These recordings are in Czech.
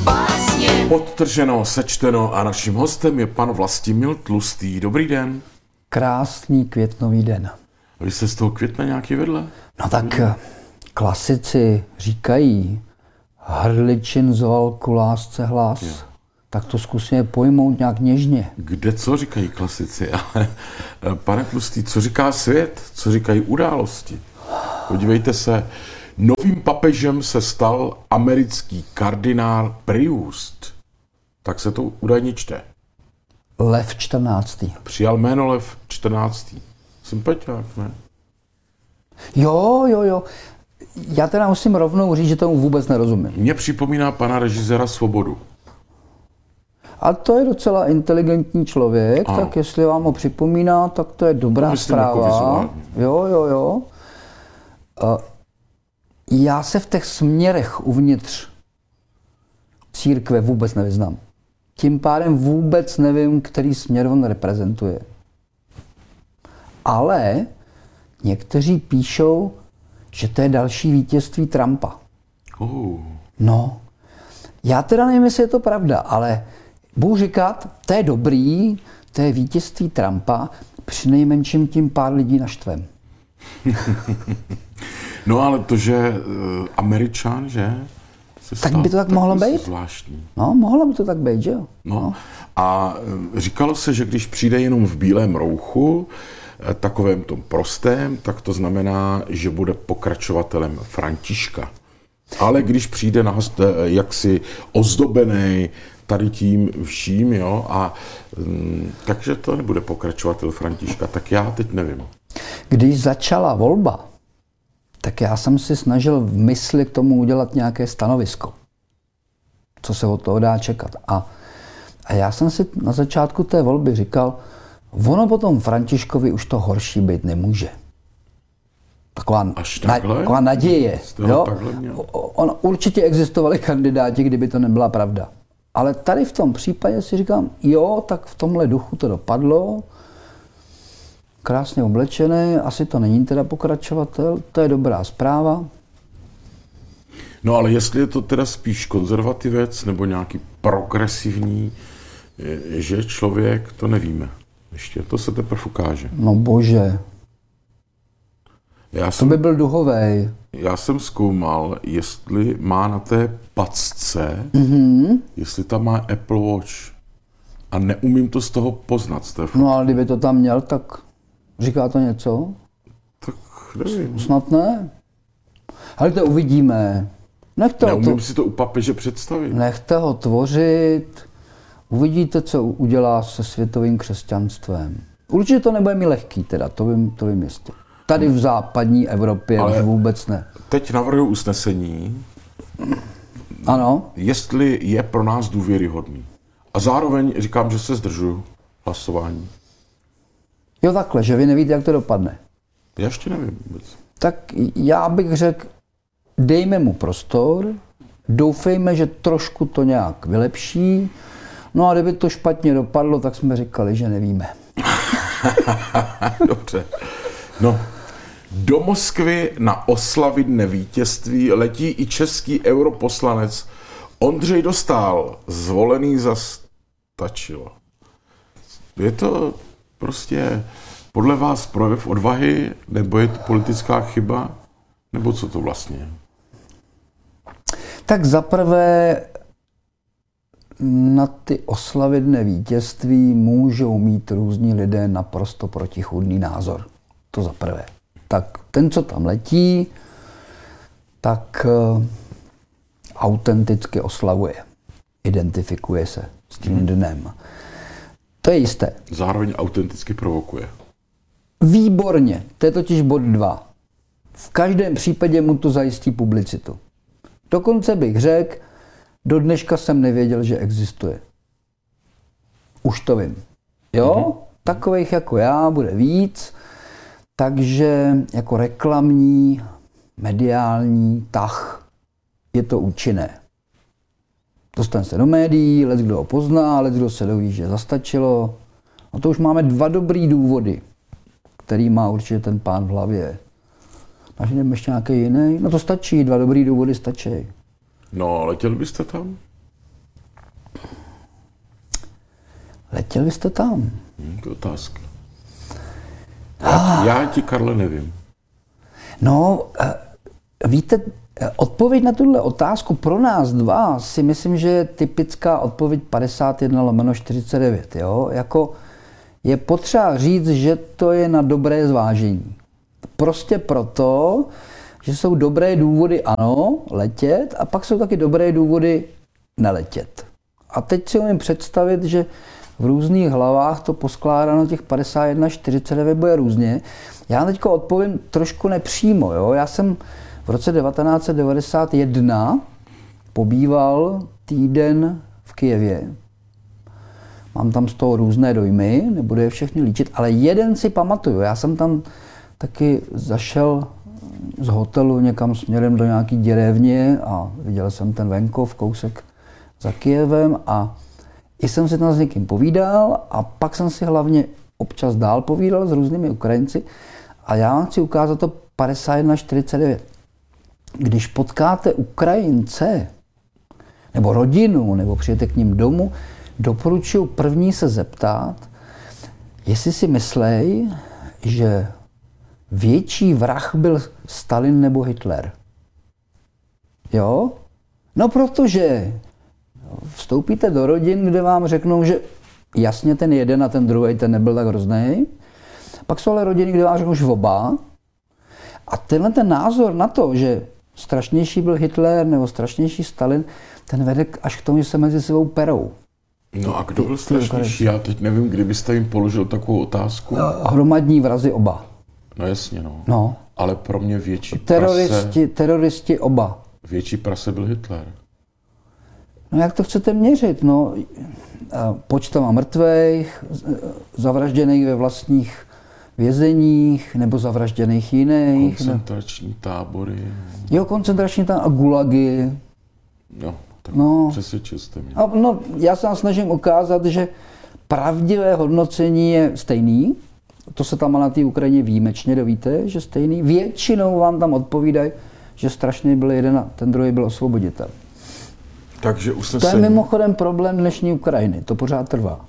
Podtrženo, sečteno a naším hostem je pan Vlastimil Tlustý. Dobrý den. Krásný květnový den. A vy jste z toho května nějaký vedle? No tak klasici říkají hrdličin zval ku lásce hlas. Je. Tak to zkusíme pojmout nějak něžně. Kde co říkají klasici, ale pane Tlustý, co říká svět? Co říkají události? Podívejte se, novým papežem se stal americký kardinál Priust. Tak se to údajně čte. Lev 14. Přijal jméno Lev 14. Sympatiák, ne? Jo. Já teda musím rovnou říct, že tomu vůbec nerozumím. Mně připomíná pana režiséra Svobodu. A to je docela inteligentní člověk, tak jestli vám ho připomíná, tak to je dobrá zpráva. Jako jo. Já se v těch směrech uvnitř církve vůbec nevyznám. Tím pádem vůbec nevím, který směr on reprezentuje. Ale někteří píšou, že to je další vítězství Trumpa. No, já teda nevím, jestli je to pravda, ale budu říkat, to je dobrý, to je vítězství Trumpa, přinejmenším tím pár lidí naštvem. No ale to, že Američan, že? Tak by to tak mohlo být? Zvláštní. No, mohlo by to tak být, že jo? No. A říkalo se, že když přijde jenom v bílém rouchu, takovém tom prostém, tak to znamená, že bude pokračovatelem Františka. Ale když přijde jaksi ozdobený tady tím vším, jo, a takže to nebude pokračovatel Františka, tak já teď nevím. Když začala volba, tak já jsem si snažil v mysli k tomu udělat nějaké stanovisko. Co se od toho dá čekat. A já jsem si na začátku té volby říkal, ono potom Františkovi už to horší být nemůže. Taková naděje. Jo? Určitě existovali kandidáti, kdyby to nebyla pravda. Ale tady v tom případě si říkám, jo, tak v tomhle duchu to dopadlo. Krásně oblečený, asi to není teda pokračovatel, to je dobrá zpráva. No ale jestli je to teda spíš konzervativec nebo nějaký progresivní, že člověk, to nevíme. Ještě to se teprve ukáže. No bože. To by byl duhovej. Já jsem zkoumal, jestli má na té pacce, jestli tam má Apple Watch. A neumím to z toho poznat. Z té no ale kdyby to tam měl, tak říká to něco? Tak nevím. Snad ne. Ale to uvidíme. Neumím si to u papeže představit. Nechte ho tvořit. Uvidíte, co udělá se světovým křesťanstvem. Určitě to nebude mi lehký, teda, to vím jistě. Tady v západní Evropě už vůbec ne. Teď navrhuji usnesení. Ano. Jestli je pro nás důvěryhodný. A zároveň říkám, že se zdržuju hlasování. Jo takhle, že vy nevíte, jak to dopadne. Já ještě nevím vůbec. Tak já bych řekl, dejme mu prostor, doufejme, že trošku to nějak vylepší. No a kdyby to špatně dopadlo, tak jsme říkali, že nevíme. Dobře. No, do Moskvy na oslavy Dne vítězství letí i český europoslanec Ondřej Dostál, zvolený za Stačilo. Je to prostě podle vás projev odvahy, nebo je to politická chyba, nebo co to vlastně je? Tak zaprvé na ty oslavy Dne vítězství můžou mít různí lidé naprosto protichůdný názor. To zaprvé. Tak ten, co tam letí, tak autenticky oslavuje. Identifikuje se s tím dnem. To je jisté. Zároveň autenticky provokuje. Výborně. To je totiž bod 2. V každém případě mu to zajistí publicitu. Dokonce bych řekl, do dneška jsem nevěděl, že existuje. Už to vím. Jo? Takových jako já bude víc. Takže jako reklamní, mediální tah je to účinné. Dostane se do médií, leckdo ho pozná, leckdo se doví, že zastačilo. A to už máme 2 dobrý důvody, který má určitě ten pán v hlavě. Našli ještě nějaký jiný? No to stačí, 2 dobrý důvody stačí. No, letěl byste tam? Letěl byste tam? To je otázka. Já ti, Karle, nevím. No, víte, odpověď na tuhle otázku pro nás dva si myslím, že je typická odpověď 51/49. Jo? Jako je potřeba říct, že to je na dobré zvážení. Prostě proto, že jsou dobré důvody ano, letět, a pak jsou taky dobré důvody neletět. A teď si umím představit, že v různých hlavách to poskládáno těch 51/49 bude různě. Já teď odpovím trošku nepřímo. Jo? Já jsem v roce 1991 pobýval týden v Kyjevě. Mám tam z toho různé dojmy, nebudu je všechny líčit, ale jeden si pamatuju. Já jsem tam taky zašel z hotelu někam směrem do nějaký děrevně a viděl jsem ten venkov kousek za Kyjevem a i jsem si tam s někým povídal a pak jsem si hlavně občas dál povídal s různými Ukrajinci a já vám chci ukázat to 51/49. Když potkáte Ukrajince nebo rodinu, nebo přijete k ním domů, doporučuji první se zeptat, jestli si myslej, že větší vrah byl Stalin nebo Hitler. Jo? No protože vstoupíte do rodin, kde vám řeknou, že jasně ten jeden a ten druhý, ten nebyl tak hrozný. Pak jsou ale rodiny, kde vám řeknou, že oba. A tenhle ten názor na to, že strašnější byl Hitler nebo strašnější Stalin, ten vede až k tomu, že se mezi sebou perou. No a kdo byl strašnější? Já teď nevím, kdybyste jim položil takovou otázku. Hromadní vrazy oba. No jasně, no. No. Ale pro mě větší Teroristi oba. Větší prase byl Hitler. No jak to chcete měřit? No, počtama mrtvých, zavražděných ve vlastních vězeních, nebo zavražděných jiných. Koncentrační tábory. Jo, koncentrační tábory a gulagy. Jo, tak no. Přesvědčil jste mě. No, já se vám snažím ukázat, že pravdivé hodnocení je stejný. To se tam na té Ukrajině výjimečně dovíte, že stejný. Většinou vám tam odpovídají, že strašný byl jeden a ten druhý byl osvoboditel. Takže usnesení. To je mimochodem problém dnešní Ukrajiny. To pořád trvá.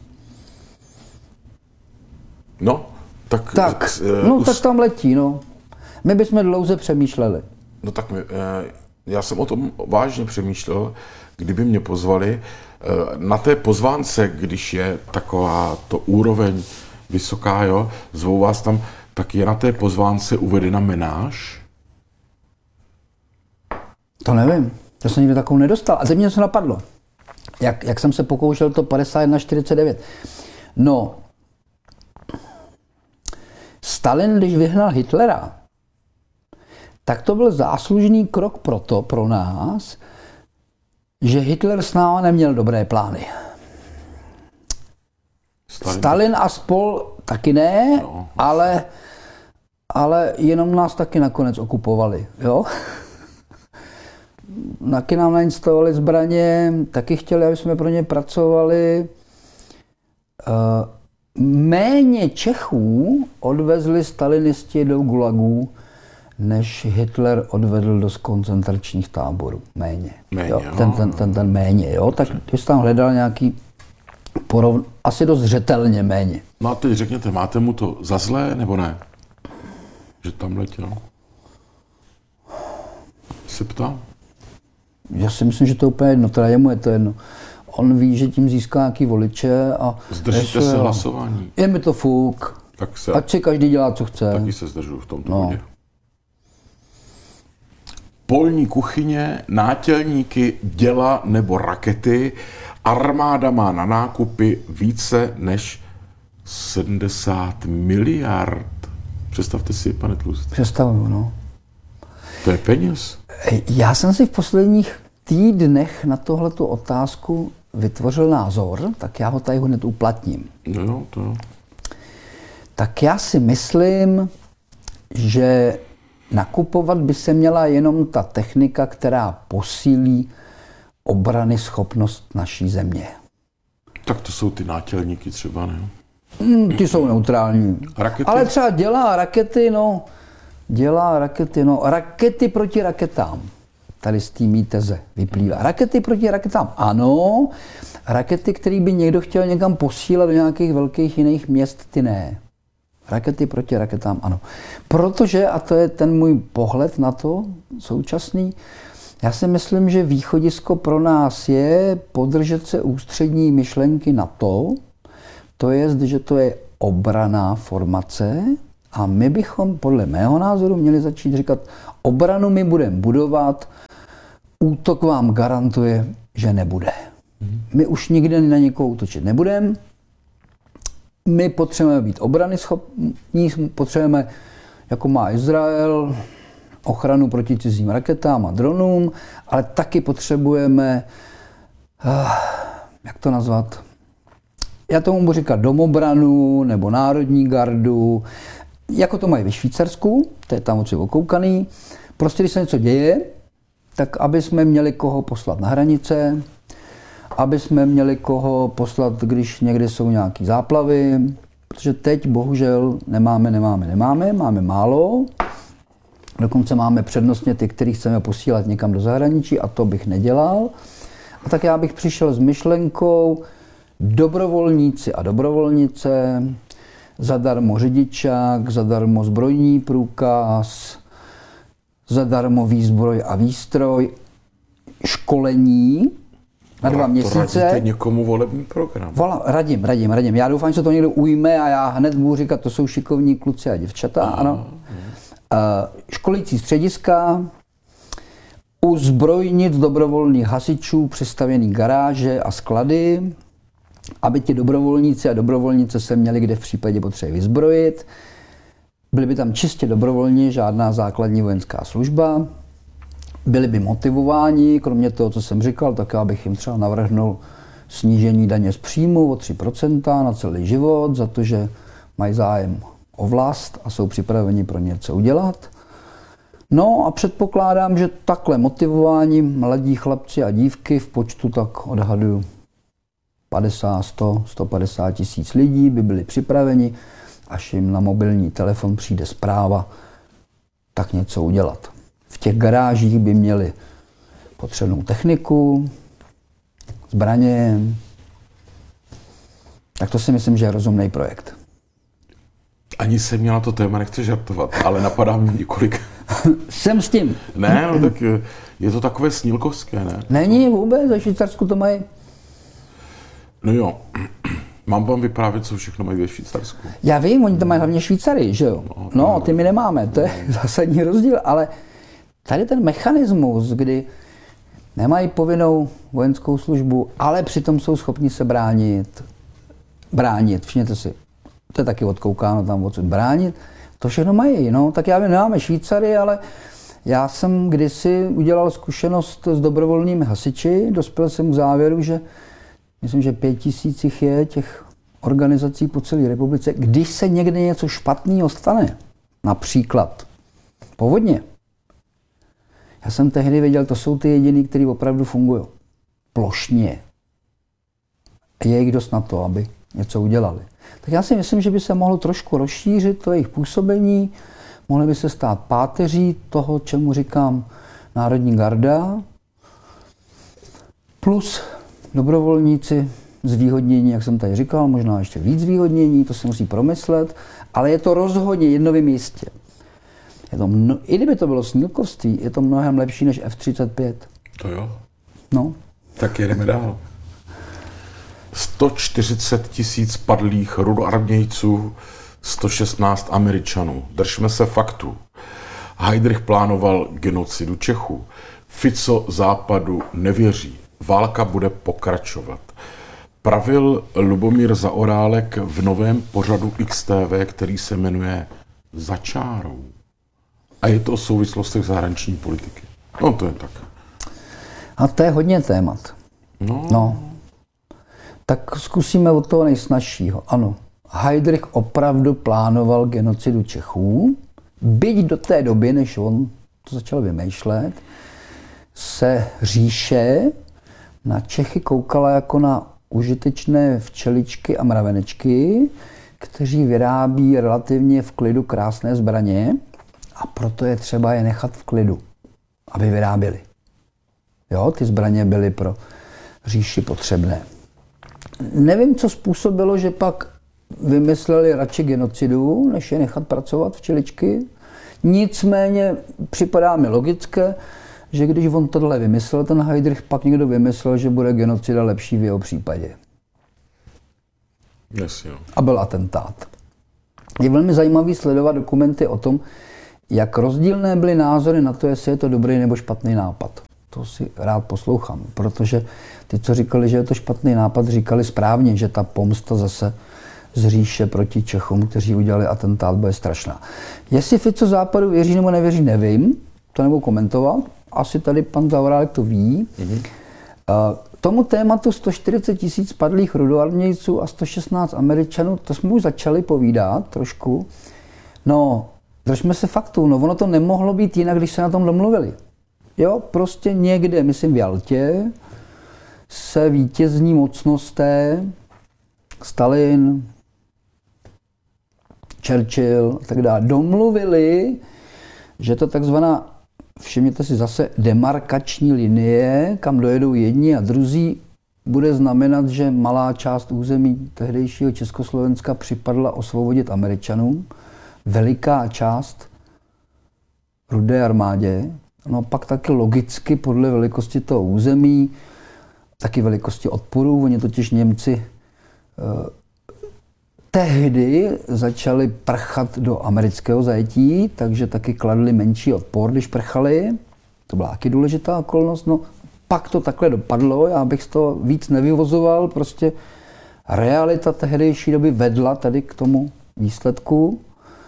No, tak tam letí, no. My bychom dlouze přemýšleli. No tak já jsem o tom vážně přemýšlel, kdyby mě pozvali. Na té pozvánce, když je taková to úroveň vysoká, jo, zvou vás tam, tak je na té pozvánce uvedena menáž? To nevím. To jsem nikdy takovou nedostal. A teď mě se napadlo. Jak jsem se pokoušel to 51/49. No, Stalin, když vyhnal Hitlera, tak to byl záslužný krok pro nás, že Hitler s námi neměl dobré plány. Stalin a spol taky ne, no, ale jenom nás taky nakonec okupovali. Jo? Taky nám nainstalovali zbraně, taky chtěli, aby jsme pro ně pracovali. Méně Čechů odvezli stalinisti do gulagů, než Hitler odvedl do koncentračních táborů. Méně. Jo? Ten méně. Jo? Tak ty jsi tam hledal nějaký asi dost zřetelně méně. No a teď řekněte, máte mu to za zlé, nebo ne? Že tam letěl? Se ptám? Já si myslím, že to je úplně jedno, teda jemu je to jedno. On ví, že tím získá nějaký voliče a... Zdržíte se hlasování. Je mi to fuk. Ať si každý dělá, co chce. Taky se zdržuju v tomto bodě. Polní kuchyně, nátělníky, děla nebo rakety. Armáda má na nákupy více než 70 miliard. Představte si, pane Tlustý. Představuju, no. To je peněz. Já jsem si v posledních týdnech na tohletu otázku vytvořil názor, tak já ho tady hned uplatním. Jo, to jo. Tak já si myslím, že nakupovat by se měla jenom ta technika, která posílí obrany schopnost naší země. Tak to jsou ty nátělníky třeba, ne? Ty jsou neutrální. Rakety? Ale třeba dělá rakety, no. Rakety proti raketám. tady z té mý teze vyplývá. Rakety proti raketám ano, rakety, které by někdo chtěl někam posílat do nějakých velkých jiných měst, ty ne. Rakety proti raketám ano. Protože, a to je ten můj pohled na to současný, já si myslím, že východisko pro nás je podržet se ústřední myšlenky NATO, to je, že to je obranná formace a my bychom podle mého názoru měli začít říkat, obranu my budeme budovat, útok vám garantuje, že nebude. My už nikdy na někoho útočit nebudeme, my potřebujeme být obrany schopní, potřebujeme, jako má Izrael, ochranu proti cizím raketám a dronům, ale taky potřebujeme, jak to nazvat, já tomu budu říkat domobranu nebo národní gardu, jako to mají ve Švýcarsku, to je tam určitě okoukaný. Prostě když se něco děje, tak aby jsme měli koho poslat na hranice, aby jsme měli koho poslat, když někde jsou nějaké záplavy, protože teď bohužel máme málo. Dokonce máme přednostně ty, který chceme posílat někam do zahraničí a to bych nedělal. A tak já bych přišel s myšlenkou dobrovolníci a dobrovolnice, zadarmo řidičák, zadarmo zbrojní průkaz, zadarmo výzbroj a výstroj, školení na 2 měsíce. Radíte někomu volební program? Radím. Já doufám, že se to někdo ujme a já hned budu říkat, to jsou šikovní kluci a děvčata. Ano. Školící střediska, u zbrojnic dobrovolných hasičů přistavěný garáže a sklady, aby ti dobrovolníci a dobrovolnice se měli kde v případě potřeby vyzbrojit. Byli by tam čistě dobrovolní, žádná základní vojenská služba. Byli by motivováni, kromě toho, co jsem říkal, tak já bych jim třeba navrhnul snížení daně z příjmu o 3% na celý život, za to, že mají zájem o vlast a jsou připraveni pro něco udělat. No a předpokládám, že takhle motivování mladí chlapci a dívky v počtu tak odhaduju 50, 100, 150 tisíc lidí by byli připraveni, až jim na mobilní telefon přijde zpráva, tak něco udělat. V těch garážích by měli potřebnou techniku, zbraně, tak to si myslím, že je rozumný projekt. Ani se mě na to téma nechce žartovat, ale napadá mi několik. Jsem s tím. Ne, no tak je to takové snílkovské, ne? Není vůbec, ve Švýcarsku to mají. No jo, mám vám vyprávět, co všechno mají ve Švýcarsku. Já vím, oni tam mají hlavně Švýcary, že jo? No, ty my nemáme, to je zásadní rozdíl, ale tady ten mechanismus, kdy nemají povinnou vojenskou službu, ale přitom jsou schopni se bránit, všimněte si, to je taky odkoukáno tam odsud bránit, to všechno mají, no, tak já vím, nemáme Švýcary, ale já jsem kdysi udělal zkušenost s dobrovolnými hasiči, dospěl jsem k závěru, že myslím, že 5 000 jich je těch organizací po celé republice. Když se někde něco špatného stane, například povodně, já jsem tehdy věděl, to jsou ty jediný, kteří opravdu fungují. Plošně. Je jich dost na to, aby něco udělali. Tak já si myslím, že by se mohlo trošku rozšířit to jejich působení, mohly by se stát páteří toho, čemu říkám Národní garda, plus dobrovolníci zvýhodnění, jak jsem tady říkal, možná ještě víc zvýhodnění, to se musí promyslet, ale je to rozhodně jednovým místě. I kdyby to bylo snílkovství, je to mnohem lepší než F-35. To jo. No. Tak jedeme dál. 140 000 padlých rudoarmějců, 116 Američanů. Držme se faktu. Heydrich plánoval genocidu Čechů. Fico Západu nevěří. Válka bude pokračovat. Pravil Lubomír Zaorálek v novém pořadu XTV, který se jmenuje Za čárou. A je to o souvislostech zahraniční politiky. No to je tak. A to je hodně témat. No. Tak zkusíme od toho nejsnažšího. Ano, Heydrich opravdu plánoval genocidu Čechů, byť do té doby, než on to začal vymýšlet, se říše na Čechy koukala jako na užitečné včeličky a mravenečky, kteří vyrábí relativně v klidu krásné zbraně a proto je třeba je nechat v klidu, aby vyráběli. Jo, ty zbraně byly pro říši potřebné. Nevím, co způsobilo, že pak vymysleli radši genocidu, než je nechat pracovat v čiličky. Nicméně připadá mi logické, že když on tohle vymyslel, ten Heydrich, pak někdo vymyslel, že bude genocida lepší v jeho případě. Jasně. A byl atentát. Je velmi zajímavý sledovat dokumenty o tom, jak rozdílné byly názory na to, jestli je to dobrý nebo špatný nápad. To si rád poslouchám, protože ty, co říkali, že je to špatný nápad, říkali správně, že ta pomsta zase z říše proti Čechům, kteří udělali atentát, bude strašná. Jestli Fico Západu věří nebo nevěří, nevím, to nebudu komentovat. Asi tady pan Zaorálek to ví. Tomu tématu 140 000 padlých rudoarmějců a 116 Američanů, to jsme už začali povídat trošku. No, držme se faktů, no ono to nemohlo být jinak, když se na tom domluvili. Jo, prostě někde, myslím v Jaltě, se vítězní mocnosté, Stalin, Churchill a tak dále, domluvili, že to takzvaná, všimněte si zase, demarkační linie, kam dojedou jedni a druzí, bude znamenat, že malá část území tehdejšího Československa připadla osvobodit Američanům, veliká část Rudé armádě, no pak taky logicky podle velikosti toho území, taky velikosti odporu, oni totiž Němci tehdy začali prchat do amerického zajetí, takže taky kladli menší odpor, když prchali. To byla taky důležitá okolnost. No, pak to takhle dopadlo, já bych z toho víc nevyvozoval, prostě realita tehdejší doby vedla tady k tomu výsledku.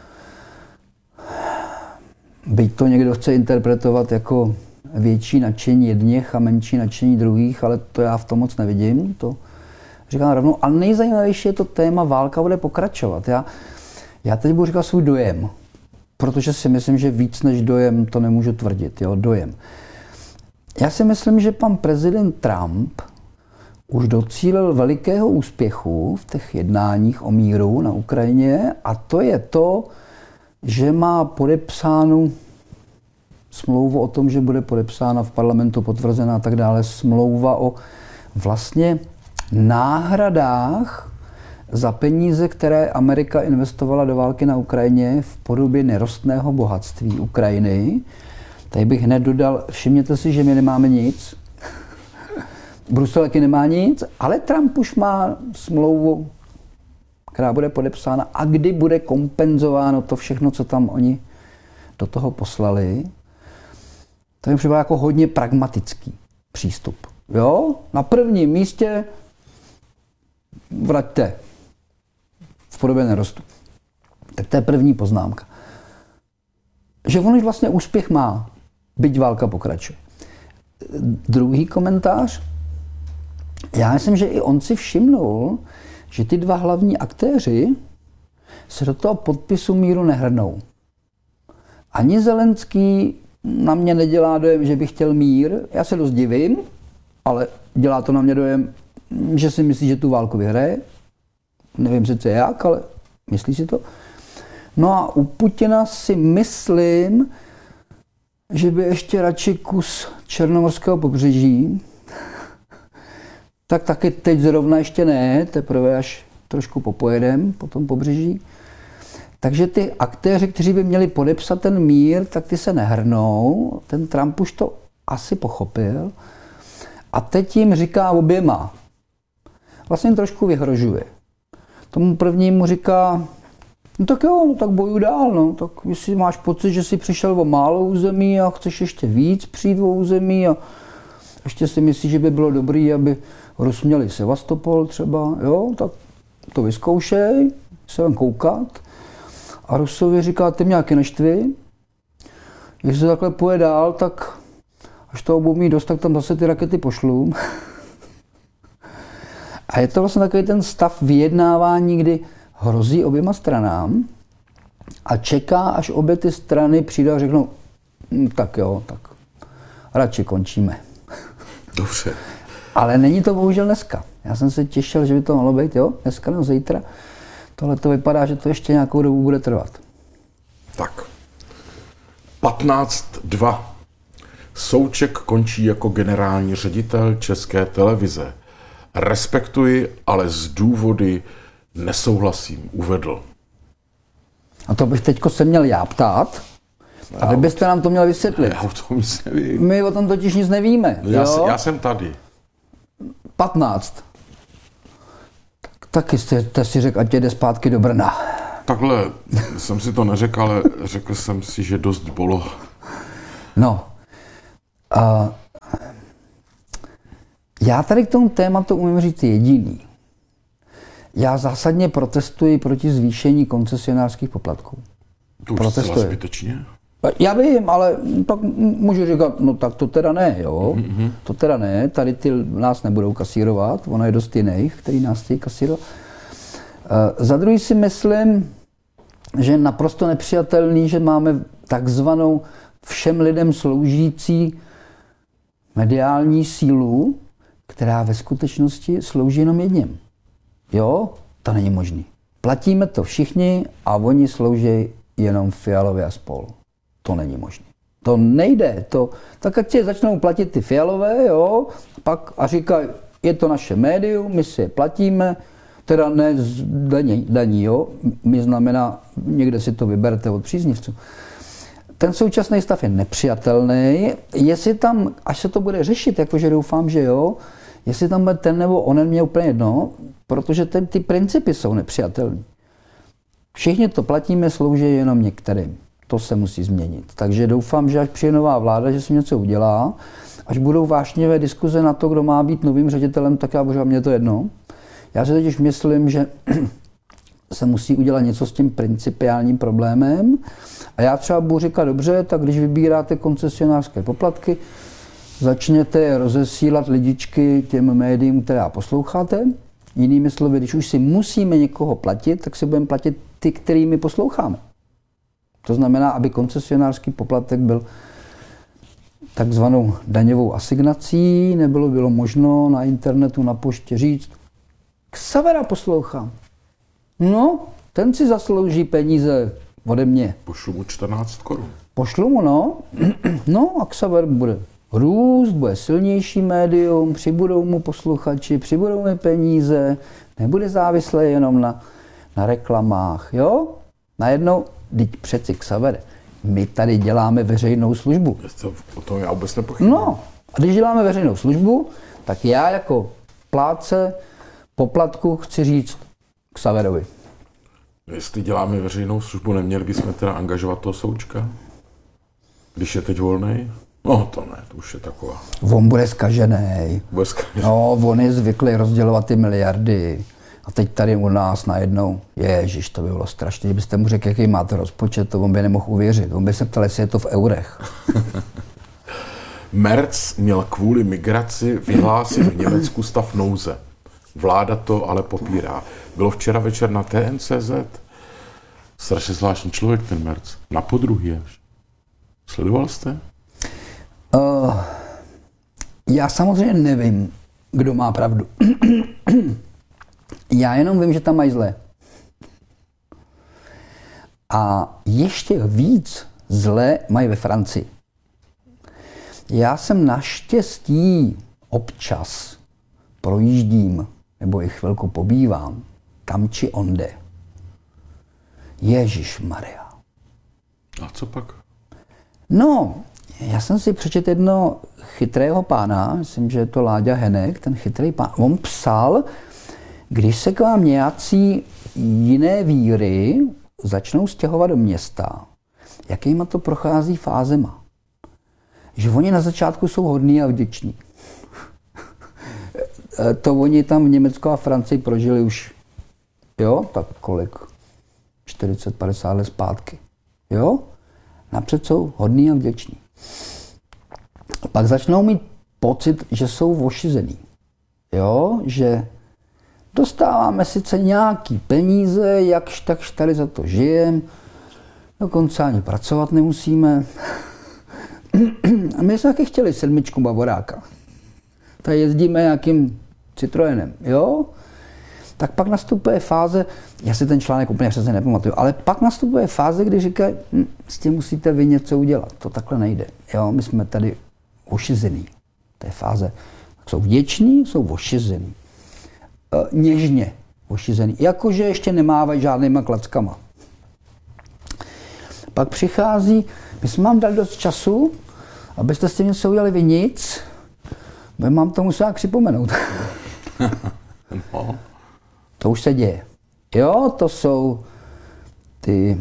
Byť to někdo chce interpretovat jako větší nadšení jedněch a menší nadšení druhých, ale to já v tom moc nevidím. To říkám rovnou. Ale nejzajímavější je to téma válka bude pokračovat. Já teď budu říkat svůj dojem, protože si myslím, že víc než dojem to nemůžu tvrdit. Jo, dojem. Já si myslím, že pan prezident Trump už docílil velikého úspěchu v těch jednáních o míru na Ukrajině a to je to, že má podepsánu smlouvu o tom, že bude podepsána v parlamentu, potvrzená a tak dále, smlouva o vlastně náhradách za peníze, které Amerika investovala do války na Ukrajině v podobě nerostného bohatství Ukrajiny. Tady bych hned dodal, všimněte si, že my nemáme nic. Brusel taky nemá nic, ale Trump už má smlouvu, která bude podepsána a kdy bude kompenzováno to všechno, co tam oni do toho poslali. To je připadá jako hodně pragmatický přístup. Jo? Na prvním místě vraťte v podobě nerostu. Tak to je první poznámka. Že on už vlastně úspěch má, byť válka pokračuje. Druhý komentář. Já myslím, že i on si všimnul, že ty dva hlavní aktéři se do toho podpisu míru nehrnou. Ani Zelenský na mě nedělá dojem, že by chtěl mír. Já se dost divím, ale dělá to na mě dojem, že si myslí, že tu válku vyhraje. Nevím sice jak, ale myslí si to. No a u Putina si myslím, že by ještě radši kus černomorského pobřeží. Tak taky teď zrovna ještě ne, teprve až trošku popojedem po tom pobřeží. Takže ty aktéři, kteří by měli podepsat ten mír, tak ty se nehrnou. Ten Trump už to asi pochopil. A teď jim říká oběma. Vlastně jim trošku vyhrožuje. Tomu prvnímu říká, no tak jo, no tak bojuj dál, no. Tak jestli máš pocit, že jsi přišel o málo území a chceš ještě víc přijít o území a ještě si myslíš, že by bylo dobré, aby Rus měli Sevastopol třeba, jo, tak to vyzkoušej, se jen koukat. A Rusovi říká, ty mě nějaký neštvi, jestli se takhle půjde dál, tak až toho budou mít dost, tak tam zase ty rakety pošlu. A je to vlastně takový ten stav vyjednávání, kdy hrozí oběma stranám a čeká, až obě ty strany přijdou a řeknou, tak jo, tak radši končíme. Dobře. Ale není to bohužel dneska. Já jsem se těšil, že by to mohlo být, jo, dneska nebo zítra. Tohle to vypadá, že to ještě nějakou dobu bude trvat. Tak. 15:02. Souček končí jako generální ředitel České televize. Respektuji, ale z důvody nesouhlasím, uvedl. A to bych teďko se měl já ptát, a vy byste nám to měl vysvětlit. Já o tom nic nevím. My o tom totiž nic nevíme. Já jsem tady. 15. Taky jste si řekl, ať jde zpátky do Brna. Takhle jsem si to neřekl, ale řekl jsem si, že dost bolo. No. Já tady k tomu tématu umím říct jediný. Já zásadně protestuji proti zvýšení koncesionářských poplatků. To už zcela zbytečně. Já vím, ale tak můžu říkat, no tak to teda ne, jo. To teda ne, tady ty nás nebudou kasírovat, ono je dost jiných, který nás chtějí kasírovat. Za druhý si myslím, že je naprosto nepřijatelný, že máme takzvanou všem lidem sloužící mediální sílu, která ve skutečnosti slouží jenom jedním. Jo, to není možný. Platíme to všichni a oni slouží jenom Fialově a spol. To není možné. To nejde. Tak ať si začnou platit ty Fialové, jo, pak a říkají, je to naše médium, my si je platíme, teda ne z daní, jo, my znamená, někde si to vyberete od příznivců. Ten současný stav je nepřijatelný. Jestli tam, až se to bude řešit, jakože doufám, že jo, jestli tam bude ten nebo onen, mě úplně jedno, protože ty principy jsou nepřijatelné. Všichni to platíme, slouží jenom některým. To se musí změnit. Takže doufám, že až přijde nová vláda, že se něco udělá, až budou vášnivé diskuze na to, kdo má být novým ředitelem, tak já bože, mě to jedno. Já si totiž myslím, že se musí udělat něco s tím principiálním problémem. A já třeba budu říkat, dobře, tak když vybíráte koncesionářské poplatky, začněte je rozesílat lidičky těm médiím, která posloucháte. Jinými slovy, když už si musíme někoho platit, tak si budeme platit ty, kterými posloucháme. To znamená, aby koncesionářský poplatek byl takzvanou daňovou asignací, bylo možno na internetu, na poště říct, Xavera poslouchám. No, ten si zaslouží peníze ode mě. Pošlu mu 14 korun. Pošlu mu, no. No a Xaver bude růst, bude silnější médium, přibudou mu posluchači, přibudou mu peníze, nebude závislý jenom na reklamách, jo? Najednou, teď přeci Xaver, my tady děláme veřejnou službu. O tom já vůbec nepochybuji. No, a když děláme veřejnou službu, tak já jako plátce poplatku chci říct Xaverovi. Jestli děláme veřejnou službu, neměli bychom teda angažovat toho Součka? Když je teď volnej? No to ne, to už je taková. On bude zkažený. No, on je zvyklý rozdělovat ty miliardy. A teď tady u nás najednou, ježiš, to by bylo strašné, kdybyste mu řekl, jaký máte rozpočet, to on by nemohl uvěřit. On by se ptal, jestli je to v eurech. Merz měl kvůli migraci vyhlásit v Německu stav nouze. Vláda to ale popírá. Bylo včera večer na TNCZ. Strašně zvláštní člověk ten Merz. Na podruhý až. Sledoval jste? Já samozřejmě nevím, kdo má pravdu. Já jenom vím, že tam mají zlé. A ještě víc zlé mají ve Francii. Já jsem naštěstí občas projíždím, nebo i chvilku pobývám, tam či onde. Ježišmarja. A co pak? No, já jsem si přečetl jedno chytrého pána, myslím, že je to Láďa Henek, ten chytrý pán. On psal, když se k vám nějací jiné víry začnou stěhovat do města, jakýma to prochází fázema. Že oni na začátku jsou hodní a vděční. To oni tam v Německu a Francii prožili už, jo, tak kolik? 40-50 let zpátky. Jo? Napřed jsou hodní a vděční. Pak začnou mít pocit, že jsou ošizený. Jo? Že dostáváme sice nějaký peníze, jakž takž tady za to žijem, dokonce ani pracovat nemusíme. A my jsme taky chtěli 7 Bavoráka. Tady jezdíme nějakým Citroenem, jo? Tak pak nastupuje fáze, já si ten článek úplně přesně nepamatuju, ale pak nastupuje fáze, kdy říkají, s tím musíte vy něco udělat, to takhle nejde. Jo? My jsme tady ošizený. To je fáze. Jsou vděční, jsou ošizený. Něžně ošizený. Jakože ještě nemávají žádnýma klackama. Pak přichází, my jsme vám dali dost času, abyste s tím něco udělali vy nic, bo mám to musel připomenout. No. To už se děje. Jo, to jsou ty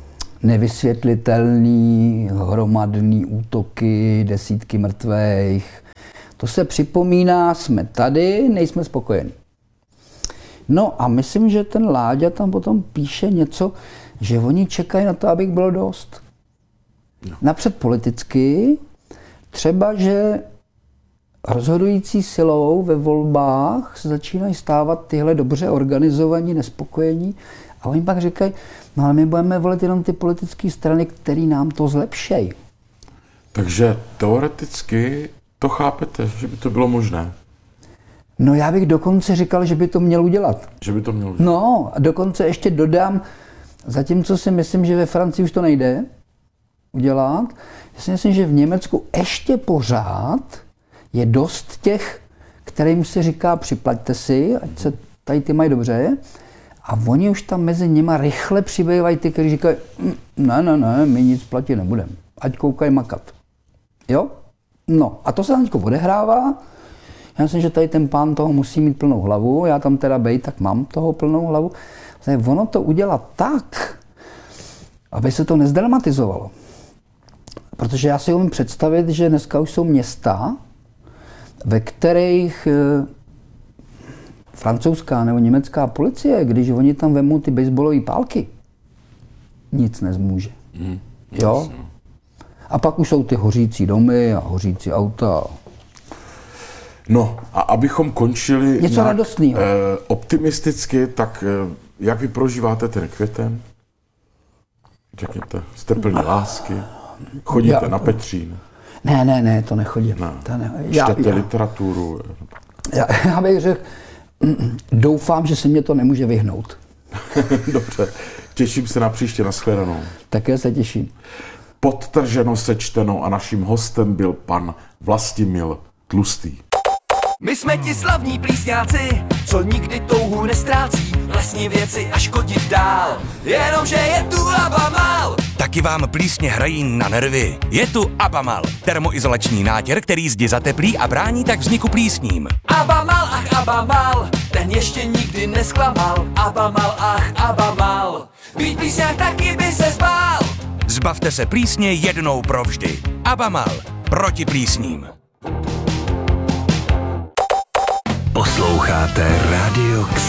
nevysvětlitelný, hromadný útoky, desítky mrtvých. To se připomíná, jsme tady, nejsme spokojeni. No a myslím, že ten Láďa tam potom píše něco, že oni čekají na to, aby jich bylo dost. No. Napřed politicky, třeba, že rozhodující silou ve volbách se začínají stávat tyhle dobře organizovaní, nespokojení a oni pak říkají, no ale my budeme volit jenom ty politické strany, které nám to zlepšejí. Takže teoreticky to chápete, že by to bylo možné? No já bych dokonce říkal, že by to měl udělat. Že by to měl udělat? No a dokonce ještě dodám, zatímco si myslím, že ve Francii už to nejde udělat, já si myslím, že v Německu ještě pořád je dost těch, kterým se říká připlaťte si, ať se tady ty mají dobře. A oni už tam mezi nima rychle přibývají ty, kteří říkají, ne, my nic platit nebudeme, ať koukají makat. Jo? No a to se tam odehrává. Já myslím, že tady ten pán toho musí mít plnou hlavu, já tam teda bej, tak mám toho plnou hlavu. Ono to udělat tak, aby se to nezdramatizovalo. Protože já si umím představit, že dneska už jsou města, ve kterých francouzská nebo německá policie, když oni tam vemou ty baseballové pálky, nic nezmůže. Jo? A pak už jsou ty hořící domy a hořící auta. No a abychom končili něco radostného. Optimisticky, tak jak vy prožíváte ten květen? Řekněte, jste plní lásky? Chodíte na Petřín? Ne, to nechodím. Čtete literaturu? Já bych řekl, doufám, že se mě to nemůže vyhnout. Dobře, těším se na příště, nashledanou. Také se těším. Podtrženo, sečteno a naším hostem byl pan Vlastimil Tlustý. My jsme ti slavní plísňáci, co nikdy touhu nestrácí, lesní věci a škodit dál, jenomže je tu Abamal. Taky vám plísně hrají na nervy. Je tu Abamal, termoizolační nátěr, který zdi zateplí a brání tak vzniku plísním. Abamal, ach Abamal, ten ještě nikdy nesklamal. Abamal, ach Abamal, být plísňák taky by se zbál. Zbavte se plísně jednou provždy. Abamal, proti plísním. Posloucháte Radio